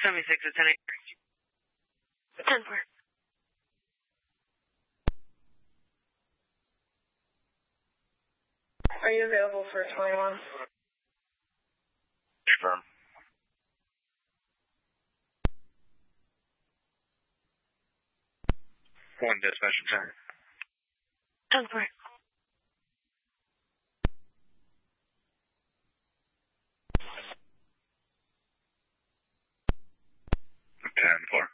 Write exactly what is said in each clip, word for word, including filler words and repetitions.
seventy-six at ten eight. ten four. Are you available for twenty-one? Confirm. One dispatch center. ten four. ten four.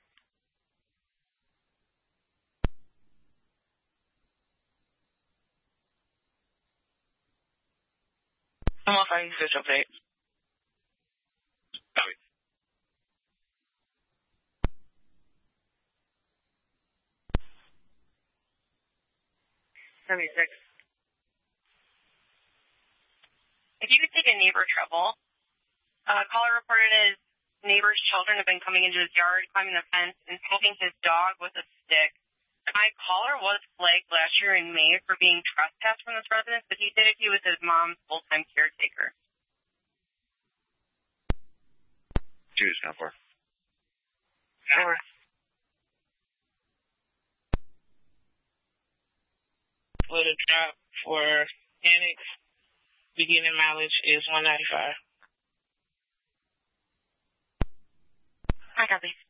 I'm off I fish update. Copy. seventy-six. If you could take a neighbor trouble, uh, caller reported his neighbor's children have been coming into his yard, climbing the fence, and poking his dog with a stick. My caller was flagged last year in May for being trespassed from this residence, but he did it with his mom's full-time caretaker. Choose number. Four. For the drop for Annex, beginning mileage is one ninety-five. I copy.